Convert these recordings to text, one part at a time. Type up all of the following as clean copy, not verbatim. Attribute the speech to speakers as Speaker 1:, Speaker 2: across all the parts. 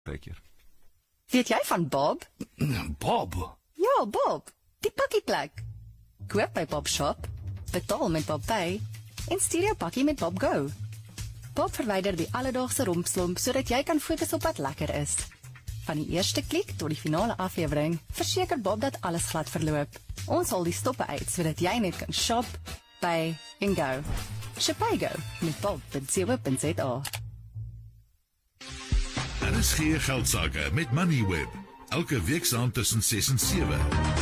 Speaker 1: Partykeer.
Speaker 2: Weet jy van Bob?
Speaker 3: Bob?
Speaker 2: Ja, Bob. Die pakkieplek. Koop by Bob Shop, betaal met Bob Pay en stuur jou pakkie met Bob Go. Bob verwyder die alledaagse rompslomp sodat jy kan fokus op wat lekker is. Van die eerste klik tot die finale aflewering, verseker Bob dat alles glad verloop. Ons haal die stoppe uit sodat jy net kan shop, pay en go. Shopaygo met bob.co.za.
Speaker 4: RSG Geldsaake met Moneyweb. Elke week saam tussen 6 en 7.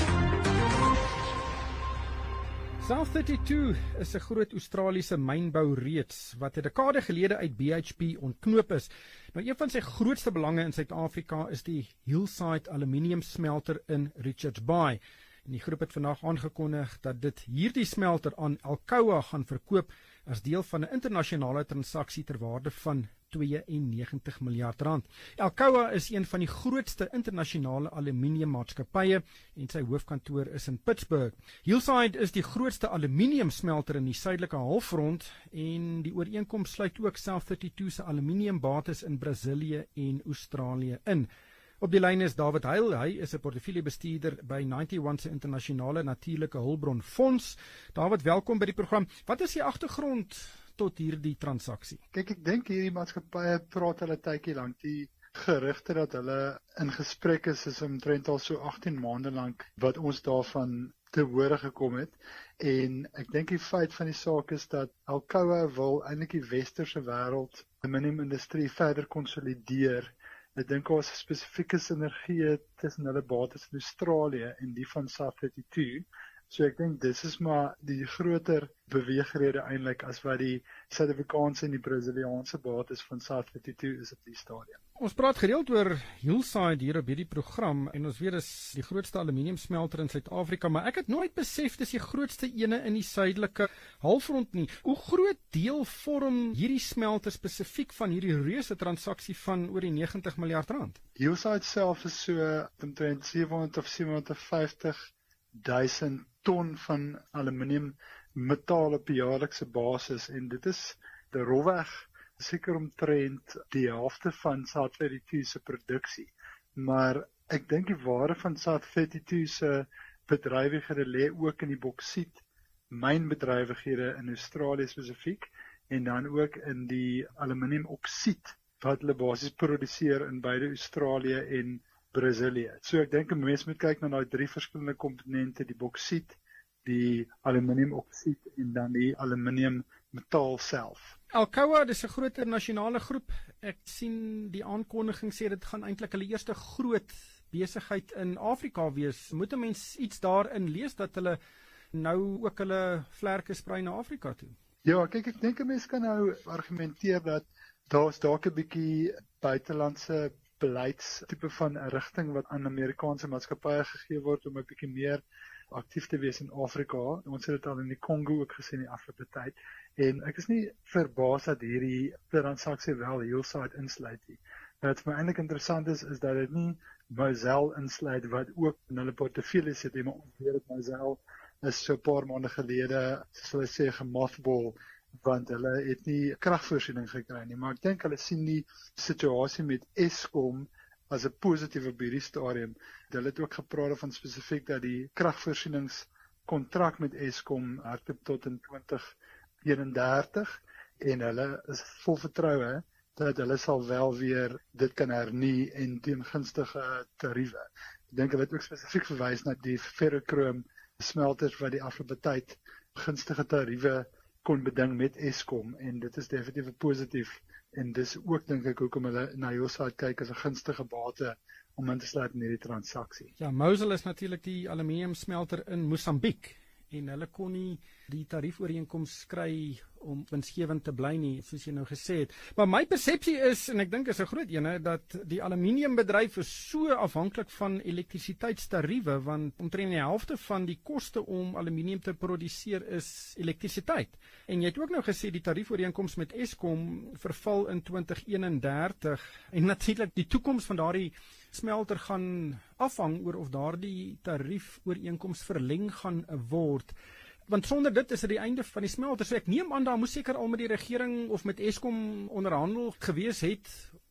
Speaker 5: South32 is 'n groot Australiese mynbou reeds wat 'n dekade gelede uit BHP ontknoop is. Nou een van sy grootste belange in Suid-Afrika is die Hillside aluminium smelter in Richards Bay. En die groep het vandag aangekondig dat dit hierdie smelter aan Alcoa gaan verkoop as deel van 'n internasionale transaksie ter waarde van 92 miljard rand. Alcoa is een van die grootste internasionale aluminiummaatskappye en sy hoofkantoor is in Pittsburgh. Hillside is die grootste aluminiumsmelter in die suidelike halfrond en die ooreenkoms sluit ook South32 se aluminiumbates in Brasilië en Australië in. Op die lyn is David Heil, hy is 'n portefeuljebestuurder by 91 se internasionale natuurlike hulpbron fonds. David, welkom by die program. Wat is die agtergrond tot hierdie transaksie?
Speaker 6: Kyk, ek dink hierdie maatskappye praat hulle tydjie lank. Die gerugte dat hulle in gesprek is omtrent al so 18 maande lank wat ons daarvan te hore gekom het. En ek dink die feit van die saak is dat Alcoa wil eintlik die westerse wêreld, die aluminiumindustrie verder konsolideer. Ek dink daar is spesifieke sinergie tussen hulle bates in Australië en die van South32. So ek dink dis is maar die groter beweegrede eintlik as wat die Suid-Afrikaanse en die Brasiliaanse bates van South32 is op die stadium.
Speaker 5: Ons praat gereeld oor Hillside hier op hierdie program en ons weet dis die grootste aluminiumsmelter in Suid-Afrika, maar ek het nooit besef dis die grootste ene in die suidelike halfrond nie. Hoe groot deel vorm hierdie smelter spesifiek van hierdie reuse transaksie van oor die 90 miljard rand?
Speaker 6: Hillside self is so omtrent 700 of 750.000 ton van aluminium metaal op 'n jaarlikse basis en dit is rofweg seker omtrent die helfte van South32 se produksie. Maar ek dink die waarde van South32 se bedrywighede lê ook in die boksiet mynbedrywighede in Australië spesifiek en dan ook in die aluminiumoksied wat hulle basies produseer in beide Australië en Brasilië. So ek dink 'n mens moet kyk na daai drie verskillende komponente, die boksiet, die aluminiumoksied en dan die aluminiummetaal self.
Speaker 5: Alcoa, dis 'n groot internasionale groep. Ek sien die aankondiging sê dit gaan eintlik hulle eerste groot besigheid in Afrika wees. Moet 'n mens iets daarin lees dat hulle nou ook hulle vlerke sprei na Afrika toe?
Speaker 6: Ja, kyk, ek dink 'n mens kan nou argumenteer dat daar's dalk 'n bietjie buitelandse beleidstipe van 'n rigting wat aan Amerikaanse maatskappye gegee word om 'n bietjie meer aktief te wees in Afrika. Ons het dit al in die Kongo ook gesien die afgelope tyd. En ek is nie verbaas dat hierdie transaksie wel Hillside insluit nie. Wat vir my eintlik interessant is dat dit nie Mosel insluit wat ook in hulle portefeulje sit nie, maar ons weet dat Mosel is so 'n paar maande gelede, soos hulle sê, gemothball, want hulle het nie kragvoorsiening gekry nie. Maar ek dink hulle sien die situasie met Eskom as 'n positiewe op hierdie stadium. Hulle het ook gepraat van spesifiek dat die kragvoorsieningskontrak met Eskom hardloop tot in 2031 en hulle is vol vertroue dat hulle sal wel weer dit kan hernie en teen gunstige tariewe. Ek dink hulle het ook spesifiek verwys na die ferrokroom smelters wat die afgelope tyd gunstige tariewe kon beding met Eskom en dit is definitief positief en dis ook dink ek hoekom hulle na Hillside kyk as 'n gunstige bate om in te sluit in hierdie transaksie.
Speaker 5: Ja, Mosel is natuurlik die aluminiumsmelter in Mosambiek en hulle kon nie die tariefooreenkoms kry om winsgewend te bly nie, soos jy nou gesê het. Maar my persepsie is, en ek dink is 'n groot een, dat die aluminiumbedryf is so afhanklik van elektrisiteitstariewe, want omtrent die helfte van die koste om aluminium te produseer is elektrisiteit. En jy het ook nou gesê die tariefooreenkoms met Eskom verval in 2031 en natuurlik die toekoms van daardie smelter gaan afhang oor of daardie tariefooreenkoms verleng gaan word. Want sonder dit is dit die einde van die smelter. So ek neem aan daar moes seker al met die regering of met Eskom onderhandel gewees het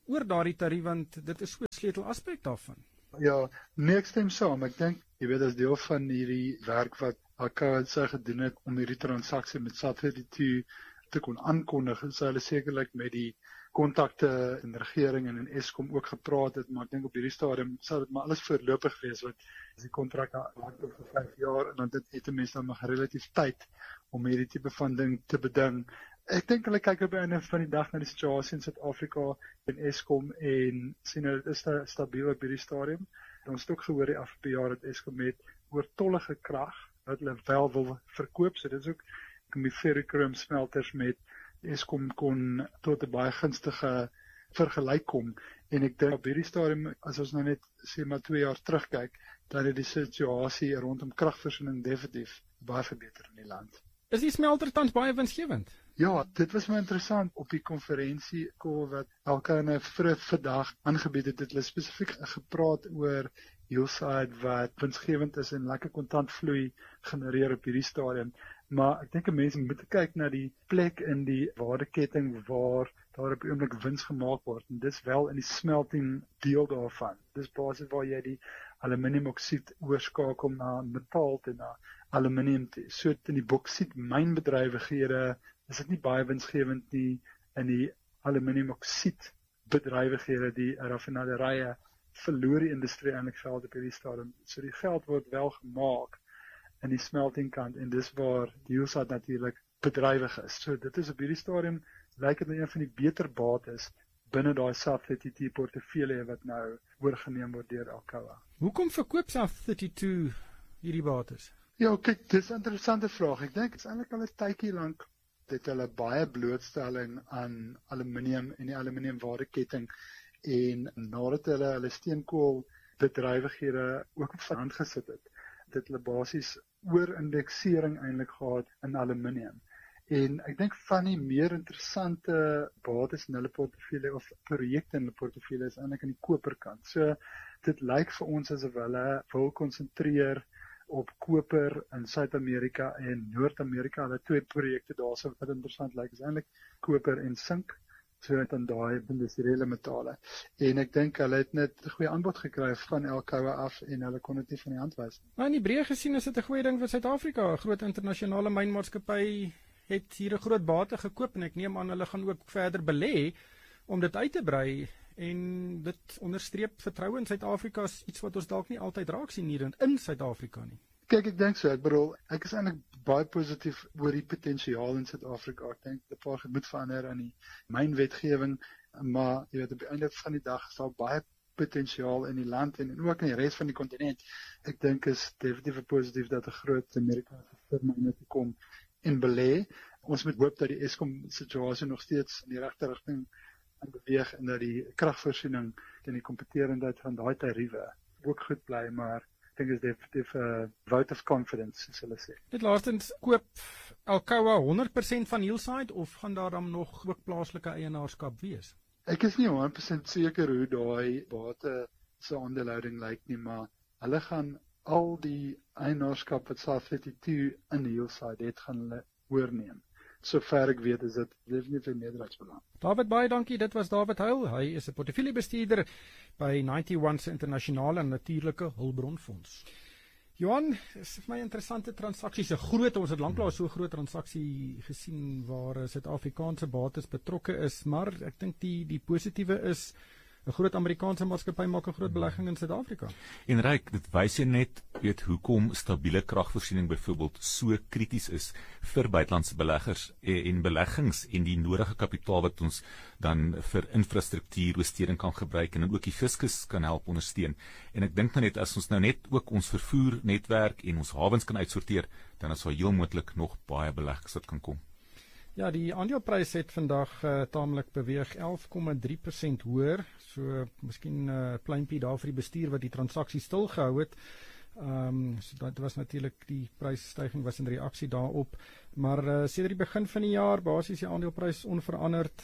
Speaker 5: oor daardie tarief, want dit is so 'n sleutelaspek daarvan.
Speaker 6: Ja, nee, ek stem saam. Ek dink, jy weet, as deel van hierdie werk wat Alcoa gedoen het om hierdie transaksie met SAT32 te kon aankondig, is hulle sekerlik met die kontakte in regering en in Eskom ook gepraat het, maar ek dink op hierdie stadium sal dit maar alles voorlopig wees, want as die kontrak hard vir 5 jaar en dan dit het mense dan nog relatief tyd om hierdie tipe van ding te beding. Ek dink hulle kyk op die einde van die dag na die situasie in Suid-Afrika en Eskom en sien dit is stabiel op hierdie stadium. Ons het ook gehoor die afgelope jaar dat Eskom met oortollige krag wat hulle wel wil verkoop, so dit is ook die ferrochrome smelters met Eskom kon tot 'n baie gunstige vergelyk kom en ek dink op hierdie stadium as ons nou net sê maar 2 jaar terugkyk, dan het die situasie rondom kragvoorsiening definitief baie verbeter in die land.
Speaker 5: Is die smelter tans baie winsgewend?
Speaker 6: Ja, dit was my interessant op die konferensie wat Alcoa vandag aangebied het. Het hulle spesifiek gepraat oor Hillside wat winsgewend is en lekker kontantvloei genereer op hierdie stadium. Maar ek dink mense moet kyk na die plek in die waardeketting waar daar op die oomblik wins gemaak word. En dis wel in die smelting deel daarvan. Dis basies waar jy die aluminiumoksied oorskakel na metaal en na aluminium. So in die boksiet mynbedrywighede is dit nie baie winsgewend nie in die aluminiumoksied bedrywighede, die raffinaderye verloor die industrie eintlik geld op hierdie stadium. So die geld word wel gemaak in die smeltingkant en dis waar die Hillside natuurlik bedrywig is. So dit is op hierdie stadium lyk dit een van die beter bates binne daai SAT32 portefeulje wat nou oorgeneem word deur Alcoa.
Speaker 5: Hoekom verkoop SAT32 hierdie bates?
Speaker 6: Ja, kyk, dis 'n interessante vraag. Ek dink dit is eintlik al 'n tydjie lank dit hulle baie blootstelling aan aluminium en die aluminiumwaardeketting en nadat hulle steenkool bedrywighede ook op hand gesit het, dit hulle basies oorindeksering eintlik gehad in aluminium. En ek dink van die meer interessante bates in hulle portefeulje of projekte in hulle portefeulje is eintlik aan die koperkant. So dit lyk vir ons asof hulle wil konsentreer op koper in Suid-Amerika en Noord-Amerika. Hulle 2 projekte daarso wat interessant lyk is eintlik koper en sink, so dit aan daai industriële metale. En ek dink hulle het net 'n goeie aanbod gekry van Alcoa af en hulle kon dit nie van die hand wys nie.
Speaker 5: Maar in die breë gesien is dit 'n goeie ding vir Suid-Afrika. 'n Groot internasionale mynmaatskappy het hier 'n groot bate gekoop en ek neem aan hulle gaan ook verder belê om dit uit te brei en dit onderstreep vertroue in Suid-Afrika is iets wat ons dalk nie altyd raak sien hier in Suid-Afrika nie.
Speaker 6: Kyk, ek dink so. Ek bedoel, ek is eintlik baie positief oor die potensiaal in Suid-Afrika. Ek dink 'n paar goed moet verander aan die mynwetgewing, maar jy weet op die einde van die dag is daar baie potensiaal in die land en ook in die res van die kontinent. Ek dink is definitief positief dat 'n groot Amerikaanse firma net kom en belê. Ons moet hoop dat die Eskom situasie nog steeds in die regte rigting beweeg en dat die kragvoorsiening en die kompeterendheid van daai tariewe ook goed bly, maar ek dink is definitief 'n vote of confidence, soos hulle sê.
Speaker 5: Dit laastens, koop Alcoa 100% van Hillside of gaan daar dan nog ook plaaslike eienaarskap wees?
Speaker 6: Ek is nie 100% seker hoe daai bate se aandeelhouding lyk nie, maar hulle gaan al die eienaarskap wat SAT32 in Hillside het, gaan hulle oorneem. Sover ek weet is dit definitief 'n meerderheidsbelang.
Speaker 5: David, baie dankie. Dit was David Huil. Hy is 'n portefeuljebestuurder by 91 se internasionale en natuurlike hulpbronfonds. Johan, is vir my interessante transaksies. Ons het lanklaas so 'n groot transaksie gesien waar Suid-Afrikaanse bates betrokke is, maar ek dink die positiewe is 'n groot Amerikaanse maatskappy maak 'n groot belegging in Suid-Afrika.
Speaker 1: En Ryk, dit wys jy net hoekom stabiele kragvoorsiening byvoorbeeld so krities is vir buitelandse beleggers en beleggings en die nodige kapitaal wat ons dan vir infrastruktuurbesteding kan gebruik en dan ook die fiskus kan help ondersteun. En ek dink nou net as ons nou net ook ons vervoernetwerk en ons hawens kan uitsorteer, dan is daar heel moontlik nog baie beleggings wat kan kom.
Speaker 5: Ja, die aandeleprys het vandag taamlik beweeg 11,3% hoër. So miskien 'n pleintjie daar vir die bestuur wat die transaksie stilgehou het. So dit was natuurlik die prysstyging was in reaksie daarop. Maar sedert die begin van die jaar basies die aandeleprys onveranderd.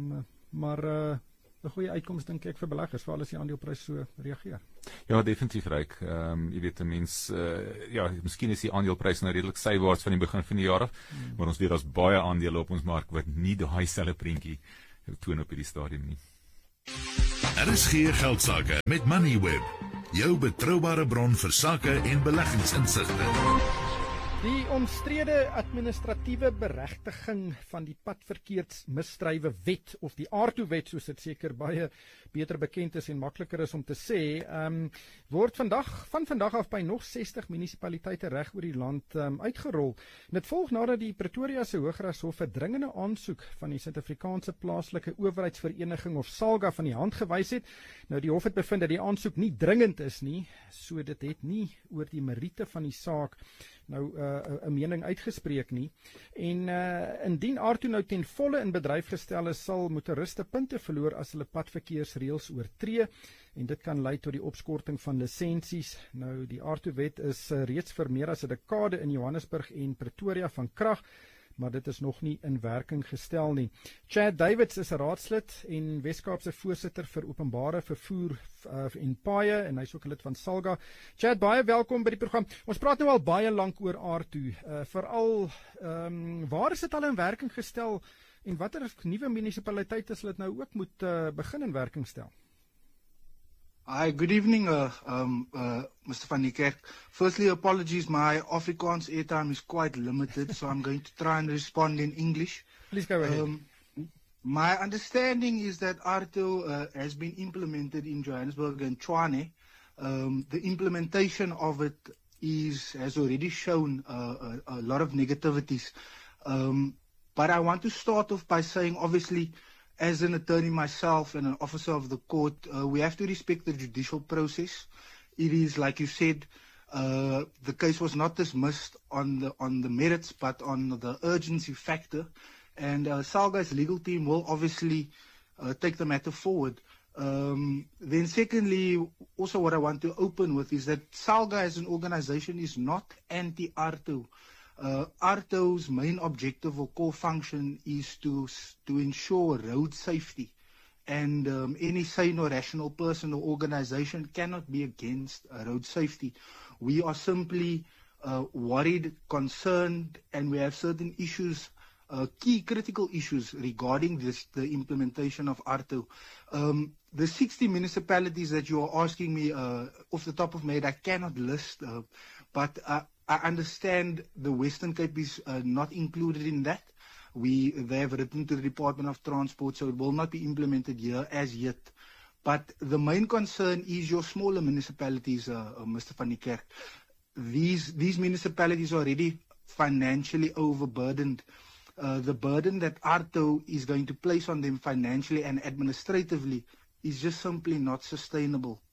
Speaker 5: Maar 'n goeie uitkoms dink ek vir beleggers, veral as die aandeleprys so reageer.
Speaker 1: Ja, definitief Ryk. Jy weet 'n mens miskien is die aandeleprys nou redelik sywaarts van die begin van die jaar af, maar ons weet daar's baie aandele op ons mark wat nie daai selfe prentjie toon op hierdie stadium nie.
Speaker 4: RSG Geldsaake met Moneyweb, jou betroubare bron vir sake en beleggingsinsigte.
Speaker 5: Die omstrede administratiewe beregtiging van die padverkeersmisdrywe wet, of die AARTO-wet, soos dit seker baie beter bekend is en makliker is om te sê, word van vandag af by nog 60 munisipaliteite reg oor die land uitgerol. Dit volg nadat die Pretoria se Hooggeregshof 'n dringende aansoek van die Suid-Afrikaanse Plaaslike Owerheidsvereniging of SALGA van die hand gewys het. Nou, die hof het bevind dat die aansoek nie dringend is nie, so dit het nie oor die meriete van die saak 'n mening uitgespreek nie. En indien AARTO nou ten volle in bedryf gestel is, sal motoriste punte verloor as hulle padverkeersreëls oortree, en dit kan lei tot die opskorting van lisensies. Nou, die AARTO-wet is reeds vir meer as 'n dekade in Johannesburg en Pretoria van krag, maar dit is nog nie in werking gestel nie. Chad Davids is 'n raadslid en Weskaapse voorsitter vir openbare vervoer en paaie, en hy is ook 'n lid van SALGA. Chad, baie welkom by die program. Ons praat nou al baie lank oor AARTO, veral waar is dit al in werking gestel, en watter nuwe munisipaliteite sal dit nou ook moet begin in werking stel?
Speaker 3: Hi, good evening, Mr. Van die Kerk. Firstly, apologies, my Afrikaans airtime is quite limited, so I'm going to try and respond in English.
Speaker 5: Please go ahead.
Speaker 3: My understanding is that AARTO has been implemented in Johannesburg and Tshwane. The implementation of it has already shown a lot of negativities. But I want to start off by saying, obviously, as an attorney myself and an officer of the court, we have to respect the judicial process. It is, like you said, the case was not dismissed on the merits, but on the urgency factor. And SALGA's legal team will obviously take the matter forward. Then secondly, also what I want to open with is that SALGA as an organization is not anti-AARTO. AARTO's main objective or core function is to ensure road safety, and any sane or rational person or organization cannot be against road safety. We are simply worried, concerned, and we have certain issues, key critical issues regarding the implementation of AARTO. The 60 municipalities that you are asking me off the top of my head, I cannot list, but I understand the Western Cape is not included in that. They have written to the Department of Transport, so it will not be implemented here as yet. But the main concern is your smaller municipalities, Mr. Van die Kerk. These municipalities are already financially overburdened. The burden that AARTO is going to place on them financially and administratively is just simply not sustainable.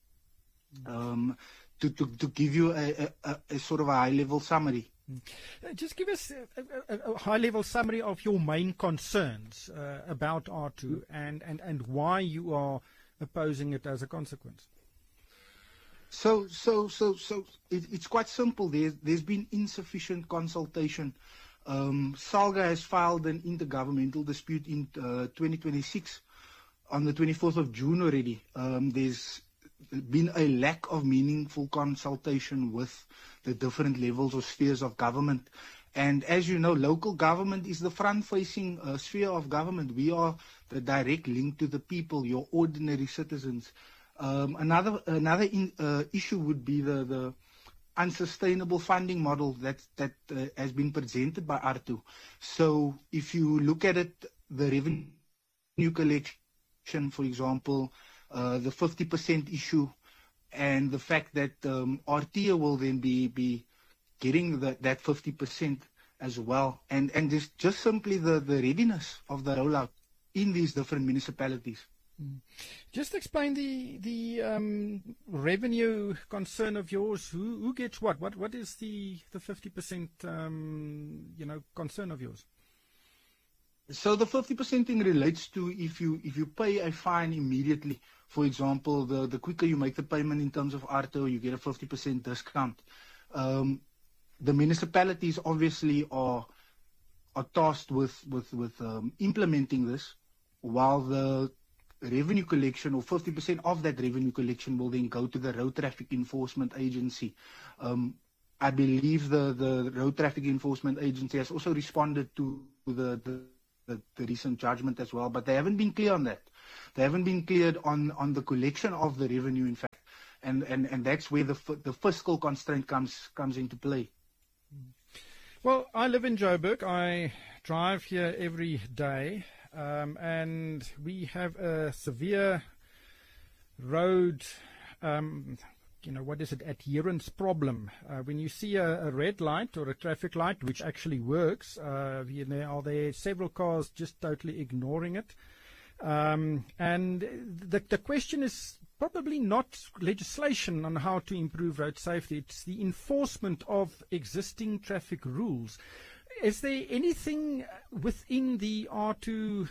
Speaker 3: To give you a sort of a high-level summary.
Speaker 5: Just give us a high-level summary of your main concerns about AARTO and why you are opposing it as a consequence.
Speaker 3: So it's quite simple. There's been insufficient consultation. SALGA has filed an intergovernmental dispute in 2026 on the 24th of June already. There's been a lack of meaningful consultation with the different levels or spheres of government. And as you know, local government is the front-facing sphere of government. We are the direct link to the people, your ordinary citizens. Another issue would be the unsustainable funding model that has been presented by AARTO. So if you look at it, the revenue collection, for example, the 50% issue, and the fact that RTA will then be getting that 50% as well, and just simply the readiness of the rollout in these different municipalities.
Speaker 5: Just explain the revenue concern of yours. Who gets what? What is the 50% concern of yours?
Speaker 3: So the 50% thing relates to if you pay a fine immediately. For example, the quicker you make the payment in terms of AARTO, you get a 50% discount. The municipalities obviously are tasked with implementing this, while the revenue collection, or 50% of that revenue collection, will then go to the Road Traffic Enforcement Agency. I believe the Road Traffic Enforcement Agency has also responded to the the recent judgment as well, but they haven't been clear on that. They haven't been cleared on the collection of the revenue, in fact, and that's where the fiscal constraint comes into play.
Speaker 5: Well, I live in Joburg. I drive here every day, and we have a severe road, adherence problem. When you see a red light or a traffic light, which actually works, are there several cars just totally ignoring it? And the question is probably not legislation on how to improve road safety. It's the enforcement of existing traffic rules. Is there anything within the R2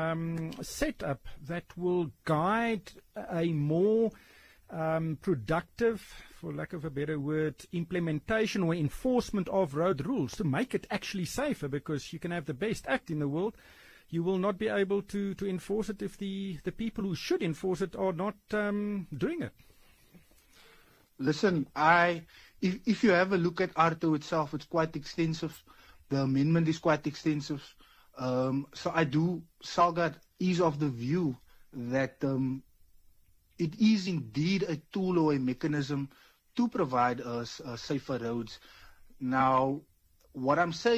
Speaker 5: setup that will guide a more productive, for lack of a better word, implementation or enforcement of road rules to make it actually safer? Because you can have the best act in the world, you will not be able to enforce it if the people who should enforce it are not doing it.
Speaker 3: Listen, if you have a look at R2 itself, it's quite extensive. The amendment is quite extensive. So Salga is of the view that it is indeed a tool or a mechanism to provide us safer roads. Now, what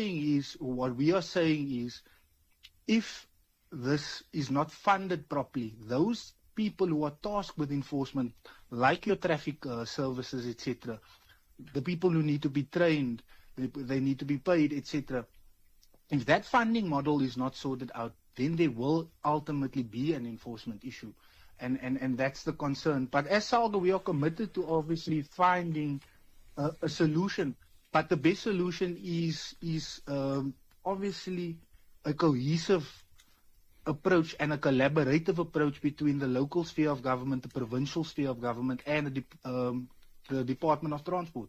Speaker 3: we are saying is, if this is not funded properly, those people who are tasked with enforcement, like your traffic services, etc., the people who need to be trained, they need to be paid, etc. If that funding model is not sorted out, then there will ultimately be an enforcement issue. And that's the concern. But as Salga, we are committed to obviously finding a solution. But the best solution is obviously a cohesive approach and a collaborative approach between the local sphere of government, the provincial sphere of government, and the Department of Transport.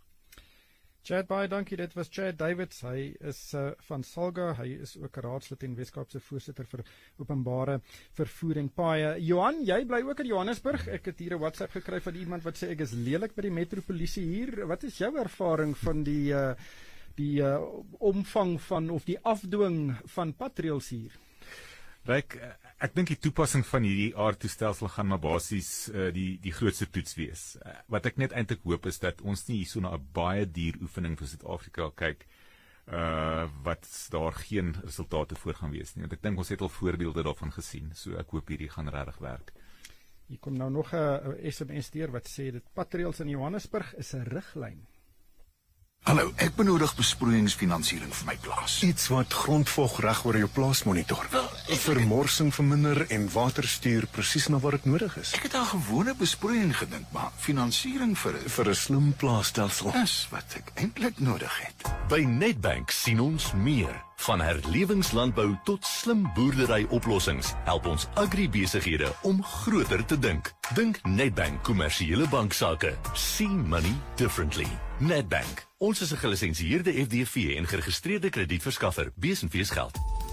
Speaker 5: Chad, baie dankie. Dit was Chad Davids. Hy is van Salga. Hy is ook 'n raadslid en Weskaapse voorsitter vir openbare vervoer en paaie. Johan, jy bly ook in Johannesburg. Ek het hier 'n WhatsApp gekry van iemand wat sê ek is lelik by die metropolisie hier. Wat is jou ervaring van die omvang van of die afdwing van patreels hier?
Speaker 1: Ek dink die toepassing van hierdie R2-stelsel gaan maar basies die grootste toets wees. Wat ek net eintlik hoop is dat ons nie hierso na 'n baie duur oefening vir Suid-Afrika kyk wat daar geen resultate voor gaan wees nie. Want ek dink ons het al voorbeelde daarvan gesien. So ek hoop hierdie gaan regtig werk.
Speaker 5: Hier kom nou nog 'n SMS deur wat sê dat patreels in Johannesburg is 'n riglyn.
Speaker 7: Hallo, ek benodig besproeiingsfinansiering vir my plaas.
Speaker 8: Iets wat grondvog reg oor jou plaas monitor. Vermorsing verminder en water stuur presies na waar dit nodig is.
Speaker 7: Ek het aan gewone besproeiing gedink, maar finansiering vir
Speaker 8: 'n slim plaasstelsel
Speaker 7: is wat ek eintlik nodig het.
Speaker 9: By Nedbank sien ons meer. Van herlewingslandbou tot slim boerdery-oplossings help ons agribesighede om groter te dink. Dink Nedbank kommersiële banksaake. See money differently. Nedbank. Ons is 'n gelisensieerde FDV en geregistreerde kredietverskaffer. Besenfees geld.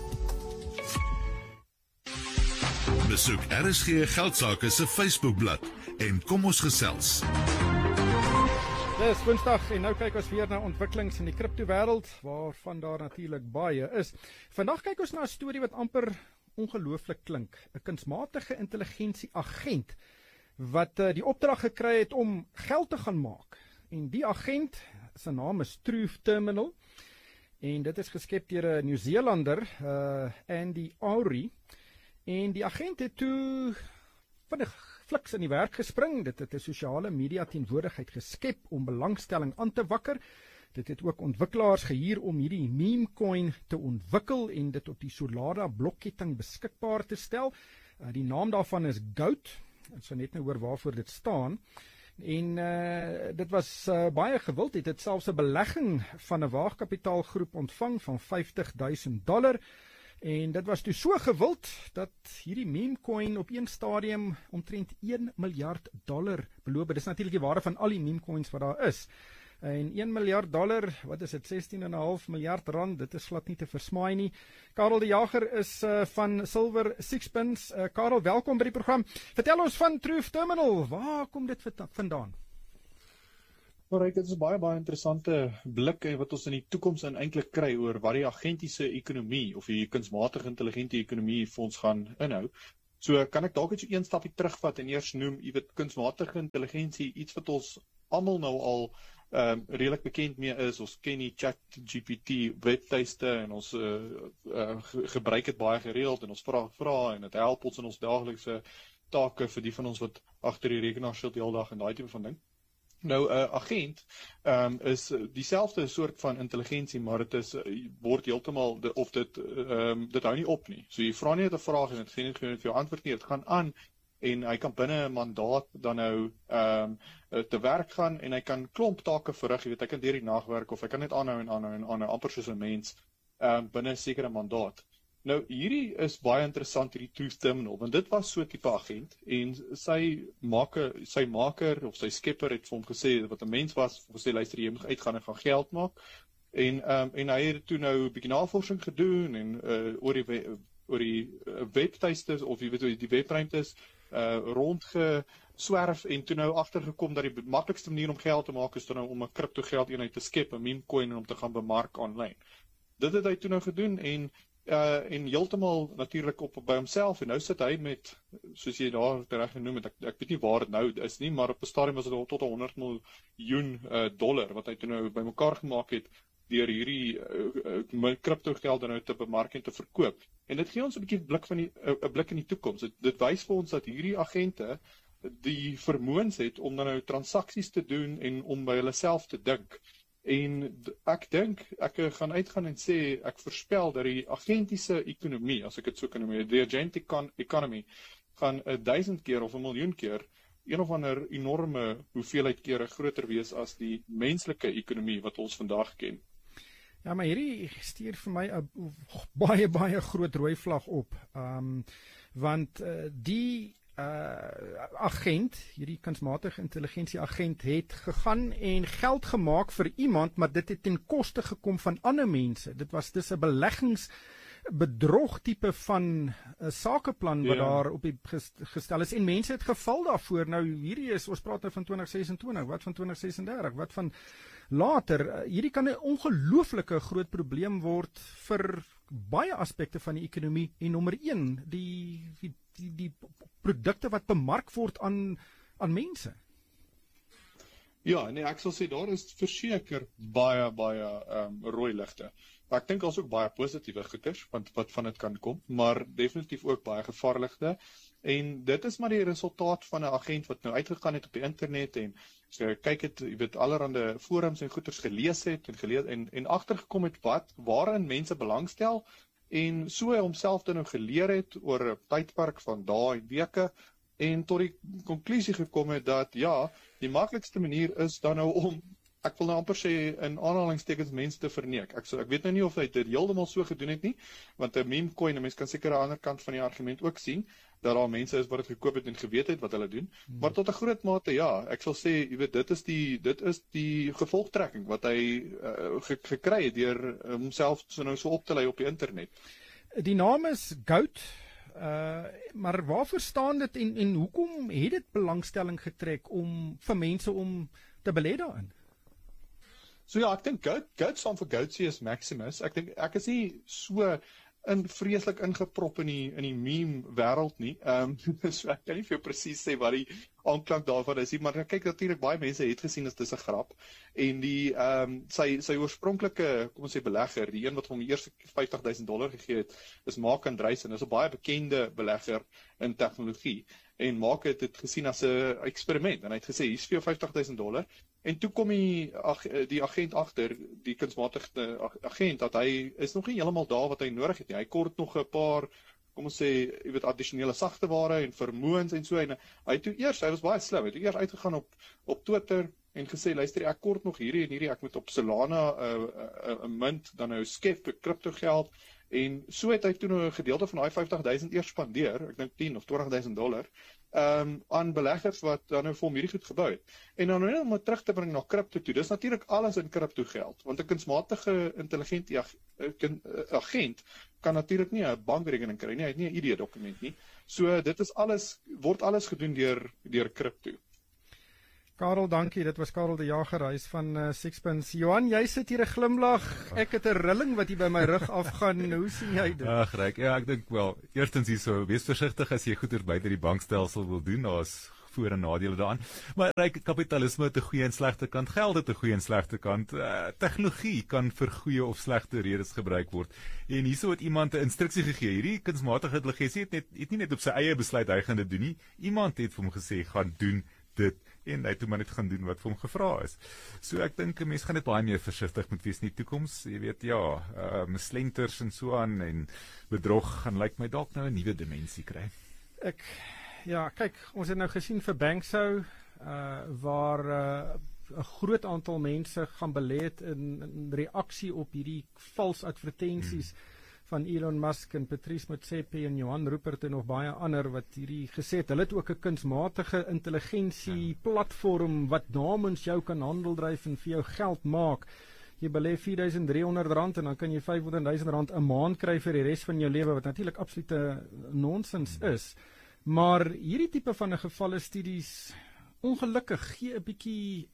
Speaker 4: Besoek RSG Geldsaake se Facebookblad en kom ons gesels.
Speaker 5: Dis Woensdag en nou kyk ons weer na ontwikkelings in die kriptowêreld waarvan daar natuurlik baie is. Vandag kyk ons na 'n storie wat amper ongelooflik klink. 'n Kunsmatige intelligensie agent wat die opdrag gekry het om geld te gaan maak. En die agent, sy naam is Truth Terminal en dit is geskep deur 'n Nieu-Seelander, Andy Aurie. En die agent het toe vinnig fliks in die werk gespring. Dit het 'n sosiale media teenwoordigheid geskep om belangstelling aan te wakker. Dit het ook ontwikkelaars gehuur om hierdie meme coin te ontwikkel en dit op die Solana blokketting beskikbaar te stel. Die naam daarvan is Goat. Ons sal net nou hoor waarvoor dit staan. En dit was baie gewild. Het selfs 'n belegging van 'n waagkapitaalgroep ontvang van $50,000. En dit was toe so gewild dat hierdie meme coin op een stadium omtrent $1 miljard beloof. Dit is natuurlik die waarde van al die meme coins wat daar is. En $1 miljard, wat is dit, 16,5 miljard rand, dit is glad nie te versmaai nie. Karel de Jager is van Silver Sixpence. Karel, welkom by die program. Vertel ons van Truth Terminal, waar kom dit vandaan?
Speaker 10: Maar dit is baie interessante blik wat ons in die toekoms eintlik kry oor wat die agentiese ekonomie of die kunsmatige intelligente ekonomie vir ons gaan inhou. So kan ek dalk net so een stapie terugvat en eers noem, kunsmatige intelligensie, iets wat ons almal nou al redelik bekend mee is. Ons ken die ChatGPT webtuiste en ons gebruik dit baie gereeld en ons vra en dit help ons in ons daaglikse take vir die van ons wat agter die rekenaar sit die hele dag en daai tipe van ding. Nou, agent is dieselfde soort van intelligensie, maar dit is word heeltemal dit hou nie op nie. So jy vra nie 'n vraag en dit gee nie vir jou antwoord nie. Dit gaan aan en hy kan binne 'n mandaat dan nou te werk gaan en hy kan klomp take verrig. Jy weet, hy kan deur die nag werk of hy kan net aanhou amper soos 'n mens binne 'n sekere mandaat. Nou, hierdie is baie interessant, hierdie Truth Terminal, want dit was so 'n tipe agent en sy maker of sy skepper het vir hom gesê wat 'n mens was, gesê luister jy moet uitgaan en gaan geld maak. En hy het toe nou 'n bietjie navorsing gedoen en oor die webtuistes of jy weet die webruimtes rondgeswerf en toe nou agtergekom dat die maklikste manier om geld te maak is dan nou om 'n kripto geld eenheid te skep, 'n meme coin en om te gaan bemark aanlyn. Dit het hy toe nou gedoen en heeltemal natuurlik by homself en nou sit hy met, soos jy daar reg genoem het, ek weet nie waar dit nou is nie, maar op 'n stadium was dit tot $100 miljoen wat hy toe nou bymekaar gemaak het deur hierdie kripto geld nou te bemark en te verkoop. En dit gee ons 'n bietjie 'n blik in die toekoms. Dit wys vir ons dat hierdie agente die vermoëns het om dan nou transaksies te doen en om by hulle self te dink. En ek dink, ek gaan uitgaan en sê, ek voorspel dat die agentiese ekonomie, as ek dit so kan noem, die agentic economy, gaan 1000 keer of 1 miljoen keer, een of ander enorme hoeveelheid kere groter wees as die menslike ekonomie wat ons vandag ken.
Speaker 5: Ja, maar hierdie stuur vir my 'n baie groot rooi vlag op. Want die agent, hierdie kunsmatige intelligensie agent het gegaan en geld gemaak vir iemand, maar dit het ten koste gekom van ander mense. Dis 'n beleggingsbedrog tipe van 'n sakeplan wat daar op die gestel is en mense het geval daarvoor. Nou hierdie is, ons praat nou van 2026, wat van 2036, wat van later. Hierdie kan 'n ongelooflike groot probleem word vir baie aspekte van die ekonomie en nommer 1, die produkte wat bemark word aan mense.
Speaker 10: Ja, nee, ek sal sê daar is verseker baie rooi ligte. Ek dink daar's ook baie positiewe goeders wat van dit kan kom, maar definitief ook baie gevaarlikste. En dit is maar die resultaat van 'n agent wat nou uitgegaan het op die internet en kyk het, jy weet, allerhande forums en goeders gelees het en agtergekom het waarin mense belangstel en so hy homself dan nou geleer het oor 'n tydperk van dae en weke en tot die konklusie gekom het dat ja, die maklikste manier is dan nou om, ek wil nou amper sê in aanhalingstekens mense te verneek. Ek weet nou nie of hy dit heeltemal so gedoen het nie, want 'n meme coin, 'n mens kan seker aan die ander kant van die argument ook sien dat daar mense is wat dit gekoop het en geweet het wat hulle doen, maar tot 'n groot mate ja, ek sal sê, jy weet, dit is die gevolgtrekking wat hy gekry het deur homself so op te lei op die internet.
Speaker 5: Die naam is Goat, maar waarvoor staan dit en hoekom het dit belangstelling getrek vir mense om te belê daarin?
Speaker 10: So ja, ek dink Goat staan vir Goatsius Maximus. Ek is nie so vreeslik ingeprop in die meme wêreld nie. So ek kan nie vir jou presies sê wat die aanklank daarvan is nie, maar kyk, natuurlik baie mense het gesien as dis 'n grap. En die sy oorspronklike, kom ons sê belegger, die een wat hom die eerste $50,000 gegee het, is Mark Andreessen. Dis 'n baie bekende belegger in tegnologie. En Mark het dit gesien as 'n eksperiment en hy het gesê hier's vir jou $50,000 en toe kom die agent agter, die kunsmatige agent, dat hy is nog nie heeltemal daar wat hy nodig het nie. Hy kort nog 'n paar, kom ons sê, jy weet, addisionele sagte ware en vermoëns en so, en hy was baie slim, hy het eers uitgegaan op Twitter en gesê, luister, ek kort nog hierdie en hierdie, ek moet op Solana 'n munt dan nou skep vir kripto geld. En so het hy toe nou 'n gedeelte van daai $50,000 eers spandeer, ek dink $10,000 of $20,000, aan beleggers wat dan nou vir hom hierdie goed gebou het. En dan nou om terug te bring na kripto toe, dis natuurlik alles in kripto geld, want 'n kunsmatige intelligente agent kan natuurlik nie 'n bankrekening kry nie, hy het nie 'n ID-dokument nie. So dit is word alles gedoen deur kripto.
Speaker 5: Karel, dankie. Dit was Karel de Jager, hy is van Sixpence. Johan, jy sit hier 'n glimlag. Ek het 'n rilling wat hier by my rug afgaan. Hoe sien jy dit?
Speaker 1: Ag, Ryk, ja, ek dink wel, eerstens hierso, wees versigtig as jy goeder buite die bankstelsel wil doen. Daar's voor- en nadele daaraan. Maar Ryk, kapitalisme het 'n goeie en slegte kant. Geld het 'n goeie en slegte kant. Tegnologie kan vir goeie of slegte redes gebruik word. En hierso het iemand 'n instruksie gegee. Hierdie kunsmatige intelligensie het nie net op sy eie besluit hy gaan dit doen nie. Iemand het vir hom gesê, gaan doen dit, en hy het toe maar net gaan doen wat vir hom gevra is. So ek dink 'n mens gaan net baie meer versigtig moet wees in die toekoms. Jy weet, ja, slenters en so aan en bedrog gaan lyk my dalk nou 'n nuwe dimensie kry.
Speaker 5: Ja, kyk, ons het nou gesien vir Banksou, waar 'n groot aantal mense gaan belê het in reaksie op hierdie vals advertensies van Elon Musk en Patrice Motsepe en Johan Rupert en nog baie ander wat hierdie gesê het. Hulle het ook 'n kunsmatige intelligensie platform wat namens jou kan handel dryf en vir jou geld maak. Jy belê R4.300 en dan kan jy R500.000 'n maand kry vir die res van jou lewe, wat natuurlik absolute nonsens is. Maar hierdie tipe van 'n gevalle studies ongelukkig gee 'n bietjie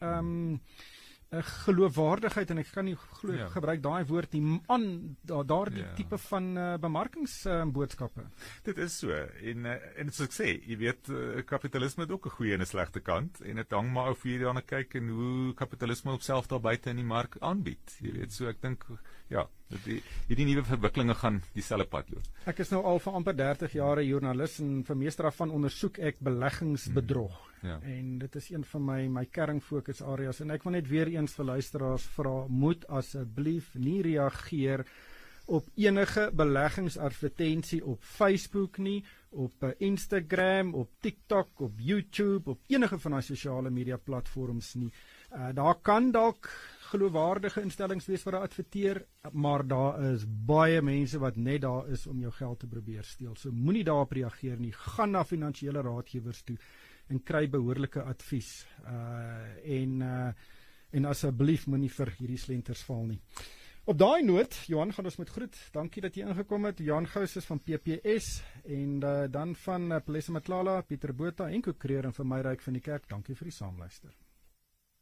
Speaker 5: geloofwaardigheid, en ek kan nie gebruik daai woord nie, aan daardie tipe van bemarkingsboodskappe.
Speaker 1: Dit is so, en soos ek sê, jy weet, kapitalisme het ook 'n goeie en 'n slegte kant, en dit hang maar of jy daarna kyk en hoe kapitalisme op self daar buite in die mark aanbied. Jy weet, so ek dink, ja, hierdie nuwe verwikkelinge gaan dieselfde pad loop.
Speaker 5: Ek is nou al vir amper 30 jaar 'n joernalis, en vir meeste daarvan ondersoek ek beleggingsbedrog. En dit is een van my kernfokus areas, en ek wil net weer eens vir luisteraars vra, moet asseblief nie reageer op enige beleggingsadvertensie op Facebook nie, op Instagram, op TikTok, op YouTube, op enige van die sosiale media platforms nie. Daar kan dalk geloofwaardige instellings wees wat daar adverteer, maar daar is baie mense wat net daar is om jou geld te probeer steel. So moenie daarop reageer nie. Gaan na finansiële raadgewers toe en kry behoorlike advies. En asseblief moenie vir hierdie slenters val nie. Op daai noot, Johan, gaan ons met groet. Dankie dat jy ingekom het. Johan Gous is van PPS, en dan van Pelesa Matlala, Pieter Botha en Ko Kreer, en vir my Ryk van die Kerk. Dankie vir die saamluister.